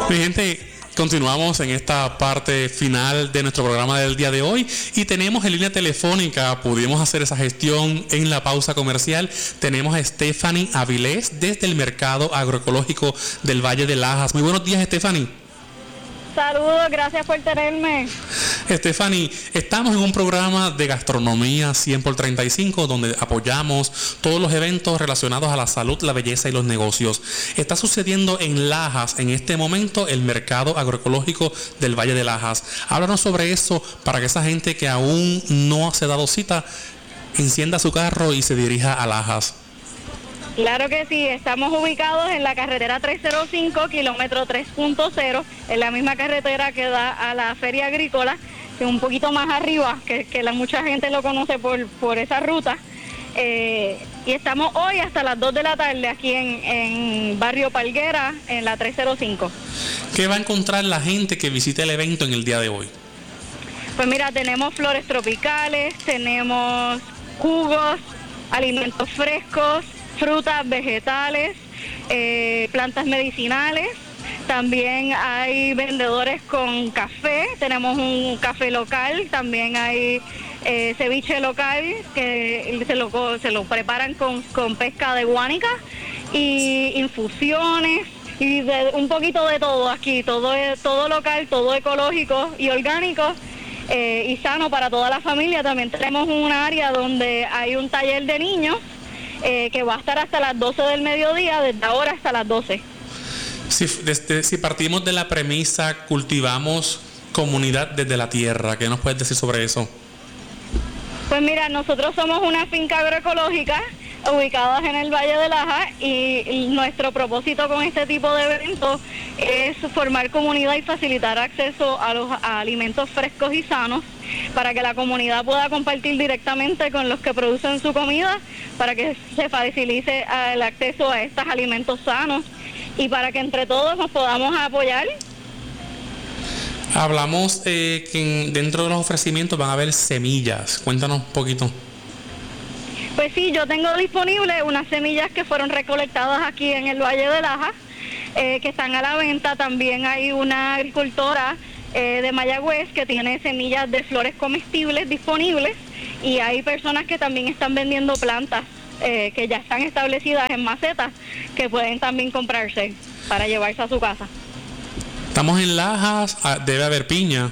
Mi gente, continuamos en esta parte final de nuestro programa del día de hoy y tenemos en línea telefónica, pudimos hacer esa gestión en la pausa comercial. Tenemos a Stephanie Avilés desde el Mercado Agroecológico del Valle de Lajas. Muy buenos días, Stephanie. Saludos, gracias por tenerme. Stephanie, estamos en un programa de gastronomía 100 por 35 donde apoyamos todos los eventos relacionados a la salud, la belleza y los negocios. Está sucediendo en Lajas en este momento el Mercado Agroecológico del Valle de Lajas. Háblanos sobre eso para que esa gente que aún no se ha dado cita encienda su carro y se dirija a Lajas. Claro que sí, estamos ubicados en la carretera 305, kilómetro 3.0, en la misma carretera que da a la Feria Agrícola, que es un poquito más arriba, que mucha gente lo conoce por esa ruta. Y estamos hoy hasta las 2 de la tarde aquí en Barrio Palguera, en la 305. ¿Qué va a encontrar la gente que visite el evento en el día de hoy? Pues mira, tenemos flores tropicales, tenemos jugos, alimentos frescos, frutas, vegetales, plantas medicinales. También hay vendedores con café, tenemos un café local, también hay ceviche local que se lo preparan con pesca de guánica y infusiones y un poquito de todo aquí, todo local, todo ecológico y orgánico. Y sano para toda la familia. También tenemos un área donde hay un taller de niños que va a estar hasta las 12 del mediodía, desde ahora hasta las 12. Si partimos de la premisa, cultivamos comunidad desde la tierra, ¿qué nos puedes decir sobre eso? Pues mira, nosotros somos una finca agroecológica ubicadas en el Valle de Lajas y nuestro propósito con este tipo de eventos es formar comunidad y facilitar acceso a alimentos frescos y sanos para que la comunidad pueda compartir directamente con los que producen su comida, para que se facilite el acceso a estos alimentos sanos y para que entre todos nos podamos apoyar. Hablamos que dentro de los ofrecimientos van a haber semillas. Cuéntanos un poquito. Pues sí, yo tengo disponibles unas semillas que fueron recolectadas aquí en el Valle de Lajas, que están a la venta. También hay una agricultora de Mayagüez que tiene semillas de flores comestibles disponibles y hay personas que también están vendiendo plantas que ya están establecidas en macetas que pueden también comprarse para llevarse a su casa. Estamos en Lajas, debe haber piña.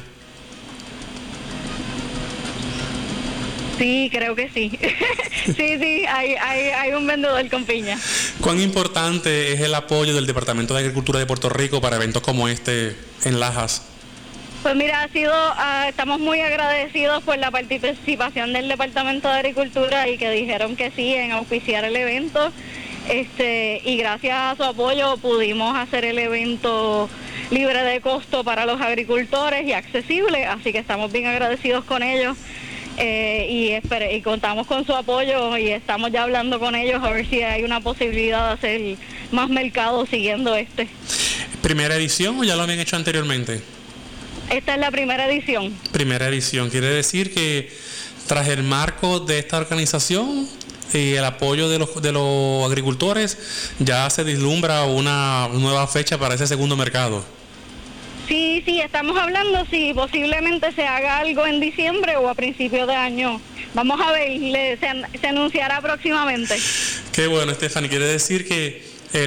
Sí, creo que sí. sí, hay un vendedor con piña. ¿Cuán importante es el apoyo del Departamento de Agricultura de Puerto Rico para eventos como este en Lajas? Pues mira, estamos muy agradecidos por la participación del Departamento de Agricultura y que dijeron que sí en auspiciar el evento. Y gracias a su apoyo pudimos hacer el evento libre de costo para los agricultores y accesible, así que estamos bien agradecidos con ellos. Y contamos con su apoyo y estamos ya hablando con ellos a ver si hay una posibilidad de hacer más mercado siguiendo este. ¿Primera edición o ya lo habían hecho anteriormente? Esta es la primera edición. Primera edición, quiere decir que tras el marco de esta organización y el apoyo de los agricultores ya se vislumbra una nueva fecha para ese segundo mercado. Sí, estamos hablando si posiblemente se haga algo en diciembre o a principios de año. Vamos a ver, se anunciará próximamente. Qué bueno, Stephanie. Quiere decir que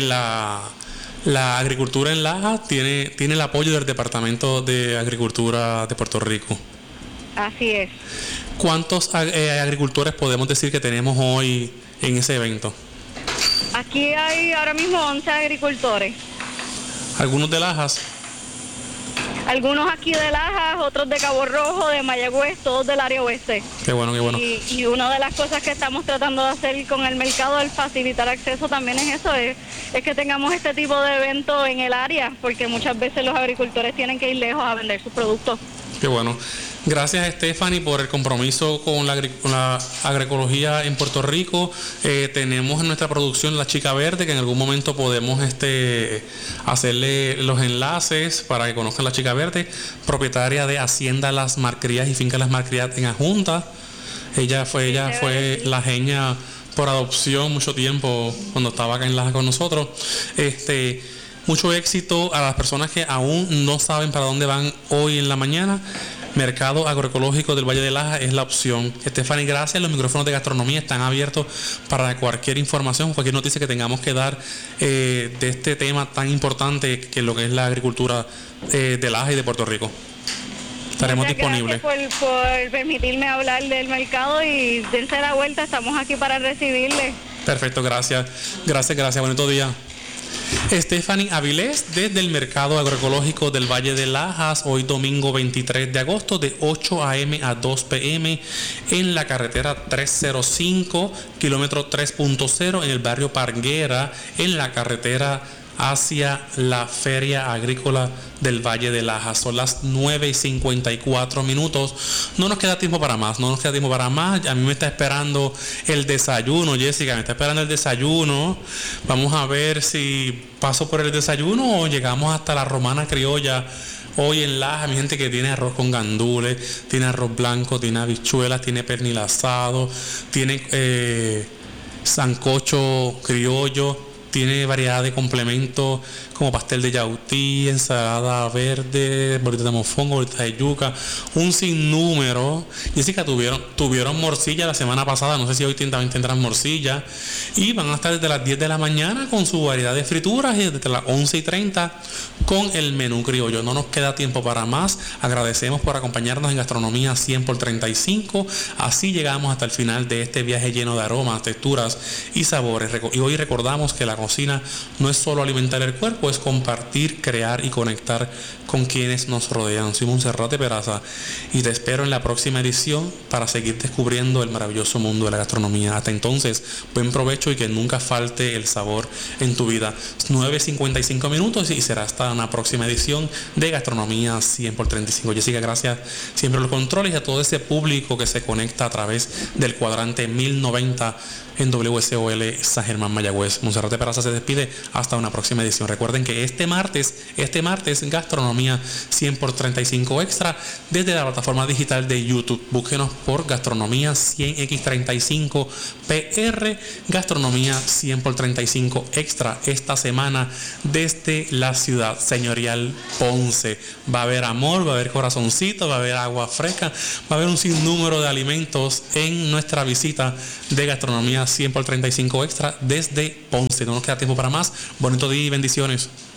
la agricultura en Lajas tiene el apoyo del Departamento de Agricultura de Puerto Rico. Así es. ¿Cuántos agricultores podemos decir que tenemos hoy en ese evento? Aquí hay ahora mismo 11 agricultores. ¿Algunos de Lajas? Algunos aquí de Lajas, otros de Cabo Rojo, de Mayagüez, todos del área oeste. Qué bueno, qué bueno. Y una de las cosas que estamos tratando de hacer con el mercado, al facilitar acceso también es eso, es que tengamos este tipo de eventos en el área, porque muchas veces los agricultores tienen que ir lejos a vender sus productos. Qué bueno. Gracias, Stephanie, por el compromiso con la agroecología en Puerto Rico. Tenemos en nuestra producción La Chica Verde, que en algún momento podemos hacerle los enlaces para que conozcan La Chica Verde, propietaria de Hacienda Las Marcrías y Finca Las Marcrías en Adjunta. Ella fue la genia por adopción mucho tiempo cuando estaba acá en Lajas con nosotros. Mucho éxito a las personas que aún no saben para dónde van hoy en la mañana. Mercado Agroecológico del Valle de Lajas es la opción. Stephanie, gracias. Los micrófonos de gastronomía están abiertos para cualquier información, cualquier noticia que tengamos que dar de este tema tan importante que es lo que es la agricultura de Lajas y de Puerto Rico. Estaremos disponibles. Gracias por permitirme hablar del mercado y dense la vuelta. Estamos aquí para recibirle. Perfecto, gracias. Gracias. Bonito día. Stephanie Avilés desde el Mercado Agroecológico del Valle de Lajas, hoy domingo 23 de agosto de 8 a.m. a 2 p.m. en la carretera 305, kilómetro 3.0 en el barrio Parguera, en la carretera hacia la Feria Agrícola del Valle de Lajas. Son las 9:54. No nos queda tiempo para más, A mí me está esperando el desayuno, Jessica, me está esperando el desayuno. Vamos a ver si paso por el desayuno o llegamos hasta la Romana Criolla. Hoy en Lajas, mi gente, que tiene arroz con gandules, tiene arroz blanco, tiene habichuelas, tiene pernil asado, tiene sancocho criollo, tiene variedad de complementos como pastel de yautí, ensalada verde, bolitas de mofongo, bolitas de yuca, un sinnúmero. Jessica, tuvieron morcilla la semana pasada, no sé si hoy también tendrán morcilla, y van a estar desde las 10 de la mañana con su variedad de frituras y desde las 11:30 con el menú criollo. No nos queda tiempo para más. Agradecemos por acompañarnos en Gastronomía 100 por 35. Así llegamos hasta el final de este viaje lleno de aromas, texturas y sabores. Y hoy recordamos que la cocina no es solo alimentar el cuerpo, es compartir, crear y conectar con quienes nos rodean. Soy Monserrate Peraza y te espero en la próxima edición para seguir descubriendo el maravilloso mundo de la gastronomía. Hasta entonces, buen provecho y que nunca falte el sabor en tu vida. 9:55 y será hasta una próxima edición de Gastronomía 100 por 35. Jessica, gracias siempre a los controles y a todo ese público que se conecta a través del cuadrante 1090 en WSOL San Germán Mayagüez. Monserrate Peraza se despide hasta una próxima edición. Recuerden que este martes Gastronomía 100 por 35 Extra desde la plataforma digital de YouTube. Búsquenos por Gastronomía 100X35 PR, Gastronomía 100 por 35 Extra esta semana desde la ciudad señorial Ponce. Va a haber amor, va a haber corazoncito, va a haber agua fresca, va a haber un sinnúmero de alimentos en nuestra visita de Gastronomía 100 por 35 Extra desde Ponce. No nos queda tiempo para más. Bonito día y bendiciones.